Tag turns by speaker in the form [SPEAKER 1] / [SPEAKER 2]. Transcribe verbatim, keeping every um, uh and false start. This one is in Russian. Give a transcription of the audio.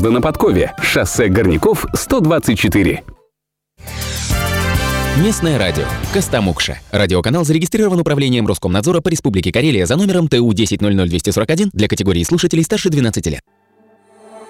[SPEAKER 1] Да на подкове. Шоссе Горняков, сто двадцать четыре.
[SPEAKER 2] Местное радио. Костомукша. Радиоканал зарегистрирован Управлением Роскомнадзора по Республике Карелия за номером Т У десять ноль ноль двести сорок один для категории слушателей старше двенадцати лет.